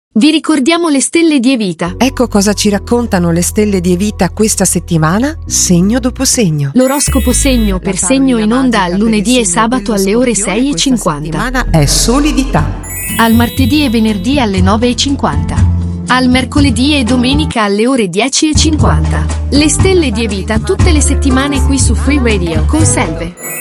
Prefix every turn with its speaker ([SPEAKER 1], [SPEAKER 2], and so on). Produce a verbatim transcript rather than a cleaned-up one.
[SPEAKER 1] Vi ricordiamo le stelle di Evita.
[SPEAKER 2] Ecco cosa ci raccontano le stelle di Evita questa settimana, segno dopo segno.
[SPEAKER 1] L'oroscopo segno per segno in onda al lunedì e sabato alle ore sei e cinquanta.
[SPEAKER 2] Questa settimana è solidità.
[SPEAKER 1] Al martedì e venerdì alle nove e cinquanta. Al mercoledì e domenica alle ore dieci e cinquanta. Le stelle di Evita tutte le settimane qui su Free Radio con Selve.